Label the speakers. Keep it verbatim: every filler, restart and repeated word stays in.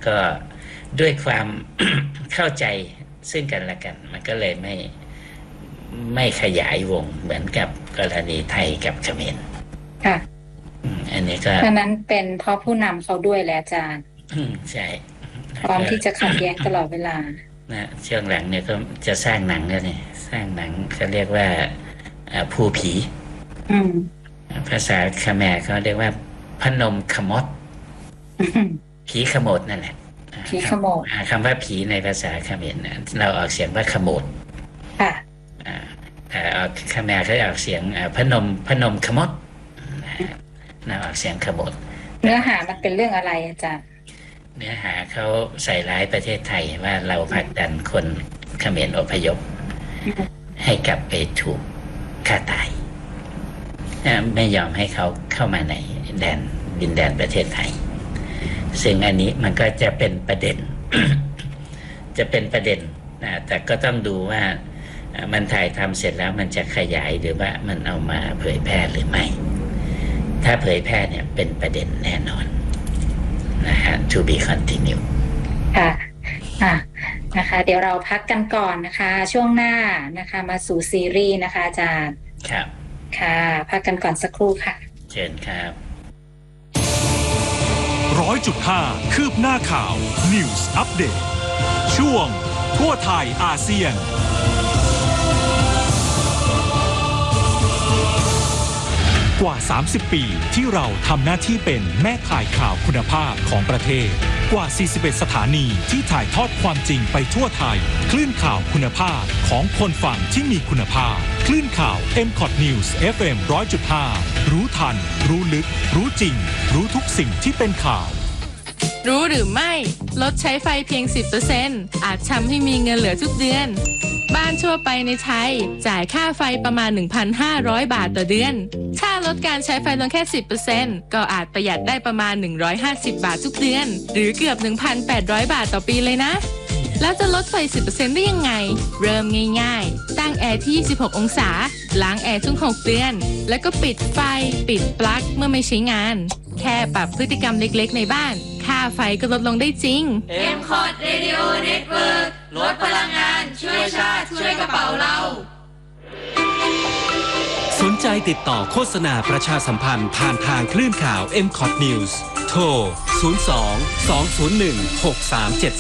Speaker 1: ก็ด้วยความ เข้าใจซึ่งกันและกันมันก็เลยไม่ไม่ขยายวงเหมือนกับกรณีไทยกับเขมร
Speaker 2: ค่ะ
Speaker 1: อันนี้ก็
Speaker 2: ฉะนั้นเป็นเพราะผู้นำเขาด้วยแหละอาจารย์
Speaker 1: ใช่
Speaker 2: พร้อมที่จะขัดแย้งตลอดเวลา
Speaker 1: นะช่วงหลังเนี่ยก็จะสร้างหนังแล้วนี่สร้างหนังเขาเรียกว่าภูผีภาษาเขมรเขาเรียกว่าพนมขมดผีขโมดนั่นแหละ
Speaker 2: ผีขโมด
Speaker 1: คำว่าผีในภาษาเขมรเราออกเสียงว่าขโมด
Speaker 2: ค่ะ
Speaker 1: แต่ออกเขมรเขาออกเสียงพนมพนมขมดเราออกเสียงขโมด
Speaker 2: เนื้อหามันเป็นเรื่องอะไรอาจารย์
Speaker 1: เนื้อหาเขาใส่ร้ายประเทศไทยว่าเราผลักดันคนเขมรอพยพให้กลับไปถูกฆ่าตายไม่ยอมให้เขาเข้ามาในแดนดินแดนประเทศไทยซึ่งอันนี้มันก็จะเป็นประเด็น จะเป็นประเด็นนะแต่ก็ต้องดูว่ามันถ่ายทำเสร็จแล้วมันจะขยายหรือว่ามันเอามาเผยแพร่หรือไม่ถ้าเผยแพร่เนี่ยเป็นประเด็นแน่นอนนะฮะ to be continue
Speaker 2: ค่ะอ่ะนะคะเดี๋ยวเราพักกันก่อนนะคะช่วงหน้านะคะมาสู่ซีรีส์นะคะอาจารย์
Speaker 1: ครับ
Speaker 2: ค่ะพักกันก่อนสักครู่ค่ะ
Speaker 1: เชิญครับ
Speaker 3: ร้อยจุดห้าคืบหน้าข่าว News Update ช่วงทั่วไทยอาเซียนกว่าสามสิบปีที่เราทำหน้าที่เป็นแม่ข่ายข่าวคุณภาพของประเทศกว่าสี่สิบเอ็ดสถานีที่ถ่ายทอดความจริงไปทั่วไทยคลื่นข่าวคุณภาพของคนฟังที่มีคุณภาพคลื่นข่าว เอ็ม คอท News เอฟ เอ็ม หนึ่งร้อยจุดห้า รู้ทันรู้ลึกรู้จริงรู้ทุกสิ่งที่เป็นข่าว
Speaker 4: รู้หรือไม่ลดใช้ไฟเพียง สิบเปอร์เซ็นต์ อาจทำให้มีเงินเหลือทุกเดือนบ้านทั่วไปในไทยจ่ายค่าไฟประมาณ หนึ่งพันห้าร้อย บาทต่อเดือนถ้าลดการใช้ไฟลงแค่ สิบเปอร์เซ็นต์ ก็อาจประหยัดได้ประมาณ หนึ่งร้อยห้าสิบ บาททุกเดือนหรือเกือบ หนึ่งพันแปดร้อย บาทต่อปีเลยนะแล้วจะลดไฟ สิบเปอร์เซ็นต์ ได้ยังไงเริ่มง่ายๆตั้งแอร์ที่ ยี่สิบหก องศาล้างแอร์ทุก หก เดือนแล้วก็ปิดไฟปิดปลั๊กเมื่อไม่ใช้งานแค่ปรับพฤติกรรมเล็กๆในบ้านค่าไฟก็ลดลงได้จริง
Speaker 5: เอ็ม คอท Radio Network ลดพลังงานช่วยชาติช่วยกระเป๋าเรา
Speaker 6: สนใจติดต่อโฆษณาประชาสัมพันธ์ผ่านทางคลื่นข่าว เอ็ม คอท News โทร ศูนย์ สอง สอง ศูนย์ หนึ่ง หก สาม เจ็ด